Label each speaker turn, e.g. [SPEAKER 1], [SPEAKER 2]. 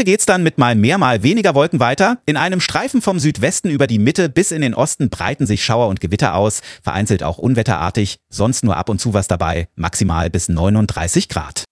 [SPEAKER 1] Heute geht's dann mit mal mehr, mal weniger Wolken weiter. In einem Streifen vom Südwesten über die Mitte bis in den Osten breiten sich Schauer und Gewitter aus. Vereinzelt auch unwetterartig. Sonst nur ab und zu was dabei. Maximal bis 39 Grad.